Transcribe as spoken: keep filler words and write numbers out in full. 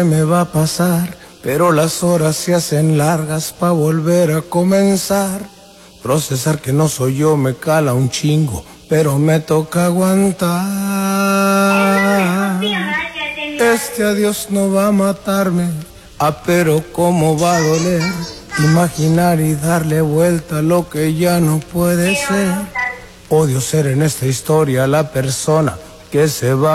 me va a pasar, pero las horas se hacen largas pa' volver a comenzar. Procesar que no soy yo me cala un chingo, pero me toca aguantar. Este adiós no va a matarme, ah, pero cómo va a doler. Imaginar y darle vuelta a lo que ya no puede ser. Odio ser en esta historia la persona que se va